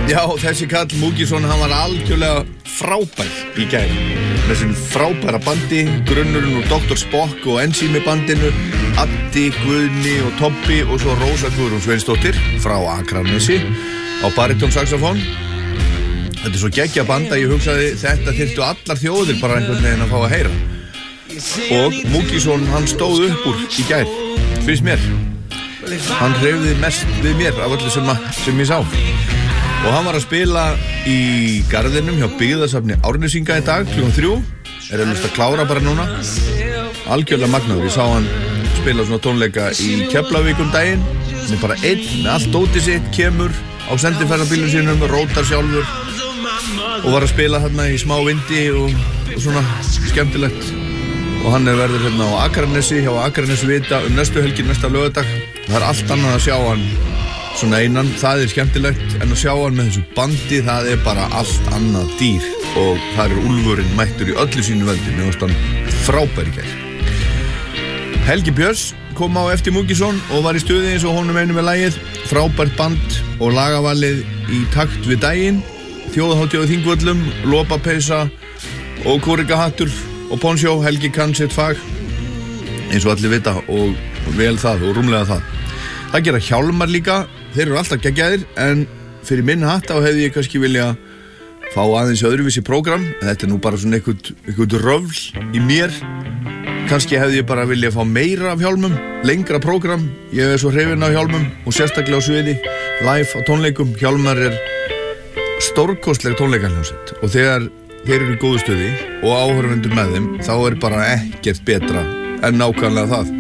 Já, þessi kall Múkisson, hann var algjörlega frábær í gær með sin frábæra bandi, grunnurinn úr Dr. Spock og Enzími bandinu, Addi, Guðni og Tobbi og svo Rósa Guðrún Sveinsdóttir frá Akranesi á barítónsaxofón. Þetta svo geggja band að ég hugsaði þetta þyrftu allar þjóðir bara einhvern veginn að fá að heyra. Og Múkisson, hann stóð upp úr í gær, finnst mér. Hann hreyfði mest við mér af öllu sem ég sá. Og hann var að spila í garðinum hjá Byggðasafni Árnesinga í dag klukkan 3. Eflaust að klára bara núna. Algjörlega magnaður. Ég sá hann spila svona tónleika í Keflavík daginn. Hann er bara einn með allt dótið sitt, kemur á sendiferðarbílum sínum, rótar sjálfur og var að spila hérna í smá vindi og svona skemmtilegt. Og hann verður hérna á Akranesi hjá Akranesvita næstu helgi, næsta laugardag. Það er allt annað að sjá hann svona einan, það er skemmtilegt, en að sjá hann með þessu bandi, það er bara allt annað dýr og það er úlfurinn mættur í öllu sínu veldi, mér finnst hann frábær í gær. Helgi Björns kom á eftir Múkisson og var í stuði eins og honum einu með lagið, frábært band og lagavalið í takt við daginn, þjóðahátíð á Þingvöllum, lopapeysa og kúrikahattur og ponsjó. Helgi kann sitt fag eins og allir vita og vel það og rúmlega það. Það gera hjálmar líka, þeir eru alltaf geggjaðir, en fyrir minn hatt þá hefði ég kannski vilja fá aðeins öðruvísi prógram. Þetta er nú bara svona eitthvað röfl í mér. Kannski hefði ég bara vilja fá meira af hjálmum, lengra prógram. Ég er svo hrifinn af hjálmum og sérstaklega á sviði, live á tónleikum. Hjálmar er stórkostleg tónleikaljónsett og þegar þeir eru í góðu stuði og áhorfendur með þeim, þá er bara ekkert betra en nákvæmlega það.